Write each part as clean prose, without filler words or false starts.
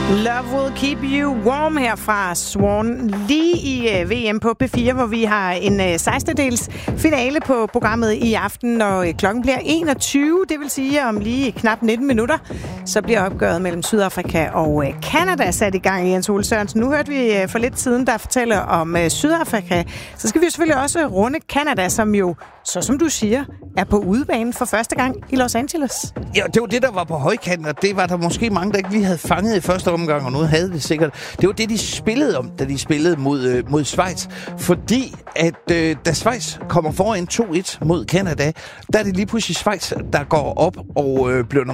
Love Will Keep You Warm her fra Swan. Lige i VM på P4, hvor vi har en 16-dels finale på programmet i aften, og klokken bliver 21. Det vil sige, om lige knap 19 minutter, så bliver opgøret mellem Sydafrika og Canada sat i gang. Jens Ole Sørensen, nu hørte vi for lidt siden, der fortæller om Sydafrika. Så skal vi jo selvfølgelig også runde Canada, som jo, så som du siger, er på udebane for første gang i Los Angeles. Ja, det var det, der var på højkanten, og det var der måske mange, der ikke lige havde fanget i første omgang, og nu havde det sikkert. Det var det, de spillede om, da de spillede mod Schweiz. Fordi at da Schweiz kommer foran 2-1 mod Canada, der er det lige pludselig Schweiz, der går op og bliver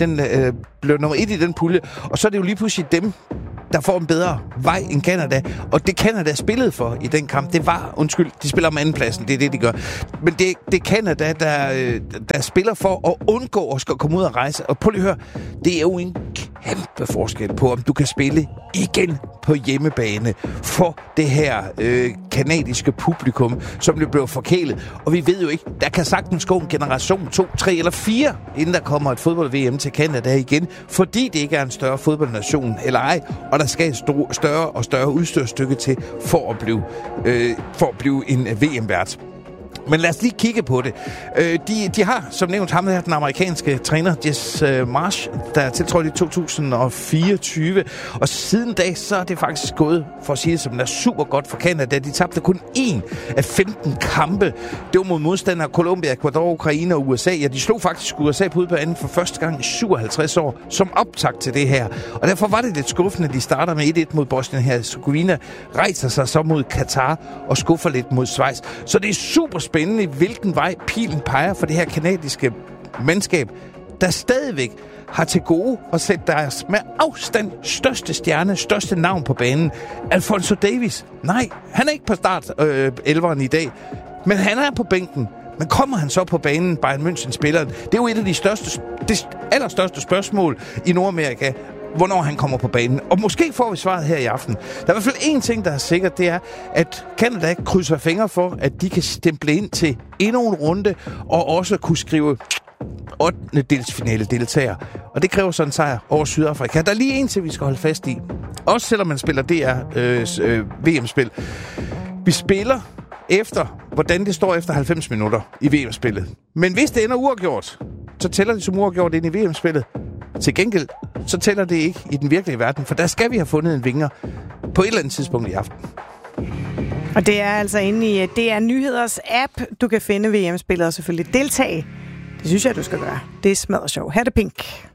nummer 1 i den pulje. Og så er det jo lige pludselig dem, der får en bedre vej end Canada. Og det Canada spillede for i den kamp, det var, de spiller om andenpladsen, det er det, de gør. Men det er Canada, der spiller for at undgå at komme ud og rejse. Og prøv lige at høre, det er jo en kæmpe forskel på, om du kan spille igen på hjemmebane for det her kanadiske publikum, som det blev forkælet. Og vi ved jo ikke, der kan sagtens gå en generation 2, 3 eller 4, inden der kommer et fodbold-VM til Canada igen, fordi det ikke er en større fodboldnation eller ej, og der skal et større og større udstyrsstykke til for at blive en VM-vært. Men lad os lige kigge på det. De har, som nævnt, ham her, den amerikanske træner, Jess Marsh, der er tiltrådt i 2024. Og siden da, så er det faktisk gået, for at sige det, som det er super godt for Canada. De tabte kun 1 af 15 kampe. Det var mod modstandere Colombia, Ecuador, Ukraine og USA. Ja, de slog faktisk USA på udbanen for første gang i 57 år, som optakt til det her. Og derfor var det lidt skuffende, at de starter med 1-1 mod Bosnien-Herzegovina, rejser sig så mod Katar og skuffer lidt mod Schweiz. Så det er super spændende, hvilken vej pilen peger for det her kanadiske mandskab, der stadigvæk har til gode at sætte deres med afstand største stjerne, største navn på banen, Alphonso Davies. Nej, han er ikke på start 11'eren i dag, men han er på bænken. Men kommer han så på banen, Bayern München-spilleren? Det er jo et af de allerstørste spørgsmål i Nordamerika, hvornår han kommer på banen. Og måske får vi svaret her i aften. Der er i hvert fald én ting, der er sikkert, det er, at Canada krydser fingre for, at de kan stemple ind til endnu en runde, og også kunne skrive 8. delsfinale deltager. Og det kræver sådan en sejr over Sydafrika. Der er lige en til, vi skal holde fast i. Også selvom man spiller VM-spil. Vi spiller efter, hvordan det står efter 90 minutter i VM-spillet. Men hvis det ender uafgjort, så tæller det som uafgjort ind i VM-spillet. Til gengæld, så tæller det ikke i den virkelige verden, for der skal vi have fundet en vinger på et eller andet tidspunkt i aften. Og det er altså inde i DR Nyheders app, du kan finde VM-spillet og selvfølgelig deltage. Det synes jeg, du skal gøre. Det er smadret sjov. Her er det Pink.